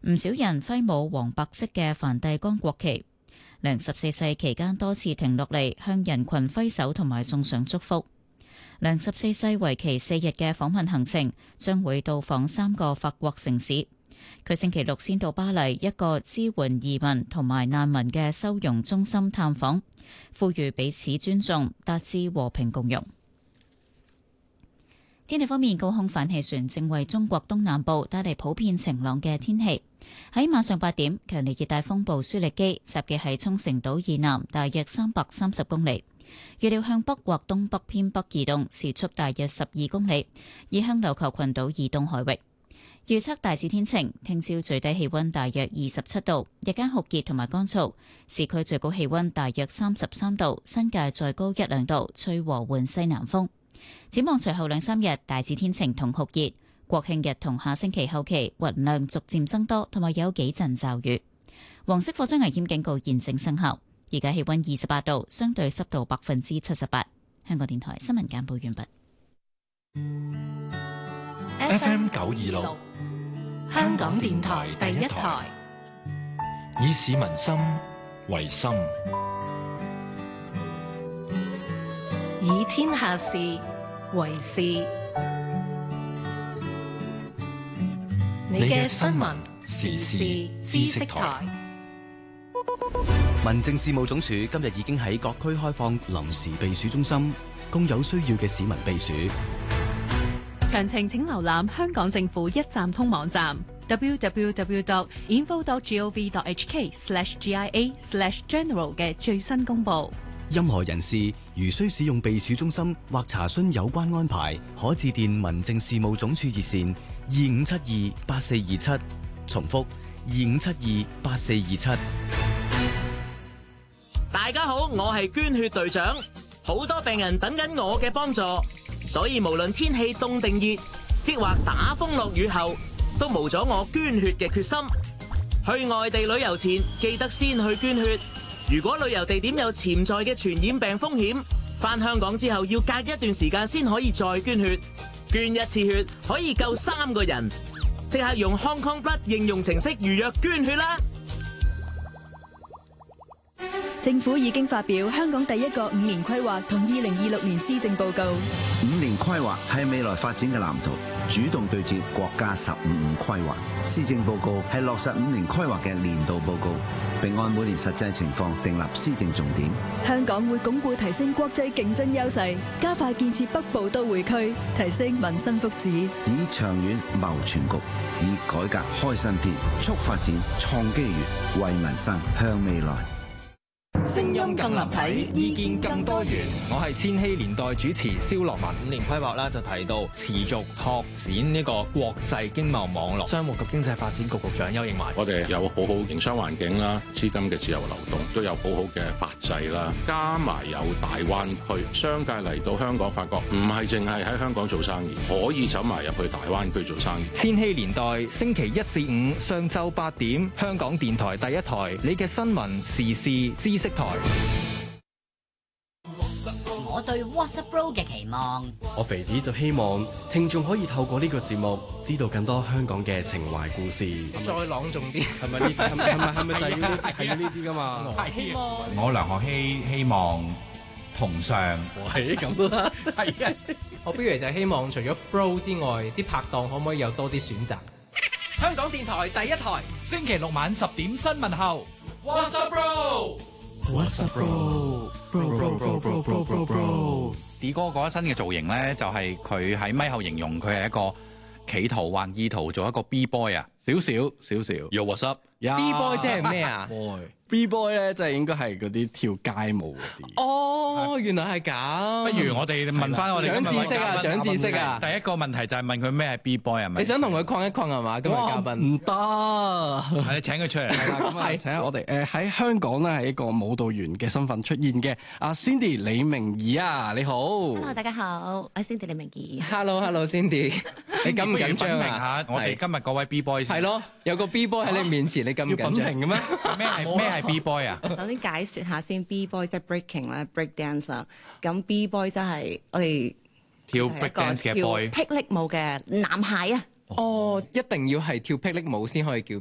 唔少人揮舞黃白色嘅梵蒂岡國旗。良14世期間多次停落嚟向人群揮手同埋送上祝福。良14世為期4日嘅訪問行程將會到訪3個法國城市。佢星期六先到巴黎一個支援移民同埋難民嘅收容中心探訪，呼籲彼此尊重，達至和平共融。天氣方面，高空反氣旋正為中國東南部帶嚟普遍晴朗嘅天氣。喺晚上8點，強烈熱帶風暴舒力基集結喺沖繩島以南大約330公里，預料向北或東北偏北移動，時速大約12公里，以向琉球群島以東海域。預測大致天晴，聽朝最低氣溫大約27度，日間酷熱同埋乾燥，市區最高氣溫大約33度，新界再高1-2度，吹和緩西南風。展望隨後2-3日大致天晴同酷熱，國慶日同下星期後期雲量逐漸增多，同埋有幾陣驟雨。黃色火災危險警告現正生效。而家氣溫28度，相對濕度78%。香港電台新聞簡報完畢。 FM 926，香港電台第一台，以市民心為心， 以天下事為事。你嘅新聞時事知識台。 民政事務總署今日已經喺各區開放臨時避暑中心，供有需要嘅市民避暑。 詳情請瀏覽香港政府一站通網站 www.info.gov.hk/GIA/general 嘅最新公佈。 任何人士如需使用避暑中心或查詢有關安排，可致電民政事務總署熱線25728427，重複25728427。 大家好，我係捐血隊長，好多病人等緊我嘅幫助，所以無論天氣凍定熱，抑或打風落雨後，都無咗我捐血嘅決心。去外地旅遊前，記得先去捐血。如果旅遊地點有潛在嘅傳染病風險，返香港之後要隔一段時間先可以再捐血。捐一次血可以救3個人，即刻用 Hong Kong Blood 應用程式預約捐血啦！ 政府已經發表香港第一個5年規劃同2026年施政報告。 5年規劃係未來發展嘅藍圖，主動對接國家15規劃。施政報告係落實5年規劃嘅年度報告，並按每年實際情況訂立施政重點。 香港會鞏固提升國際競爭優勢，加快建設北部都會區，提升民生福祉， 以長遠謀全局，以改革開新篇，促發展創機遇，為民生向未來。 聲音更立體，意見更多元。我係千禧年代主持蕭樂文。5年規劃啦，就提到持續拓展呢個國際經貿網絡。商務及經濟發展局局長邱應華， 我哋有好好營商環境啦，資金嘅自由流動，都有好好嘅法制啦，加埋有大灣區，商界嚟到香港發覺唔係淨係喺香港做生意，可以走埋入去大灣區做生意。 千禧年代星期1至5上晝8點，香港電台第一台，你嘅新聞時事知識台。 我對 WhatsApp Bro 嘅期望， 我肥子就希望聽眾可以透過呢個節目知道更多香港嘅情懷故事。 再朗重啲， 係咪呢？係咪就係要呢？係要呢啲噶嘛？ 我梁學希希望同上， 係咁啦。 係啊， 我不如就係希望除咗 Bro 之外，啲拍檔可唔可以有多啲選擇？ 香港電台第一台，星期六晚10點新聞後 ，WhatsApp Bro。What's up, bro? D 哥嗰一身嘅造型咧，就係佢喺咪後形容佢係一個企圖或意圖做一個 B boy 啊， 少少。 Yo, what's up? B boy 即係咩啊 ？B boy 咧，即係應該係嗰啲跳街舞嗰啲。 哦，原來係咁。 不如我哋問翻我哋長知識啊！長知識啊！ 第一個問題就係問佢咩係 B boy 係咪？ 你想同佢框一框係嘛？今日嘉賓唔得， 係你請佢出嚟。 係請我哋喺香港咧係一個舞蹈員嘅身份出現嘅阿 Cindy 李明儀啊，你好。 Hello， 大家好，我係 Cindy 李明儀。 Hello，Cindy， 你緊唔緊張啊？ 我哋今日嗰位 B boy 係咯，有個 B boy 喺你面前，你咁緊張嘅咩？咩係 B boy 啊？ 首先解説下先 ，B boy 即係 breaking 啦 ，break dance 啦。咁 B boy 即係我哋跳 break dance 嘅 boy， 霹靂舞嘅男孩啊。 哦，一定要係跳霹靂舞先可以叫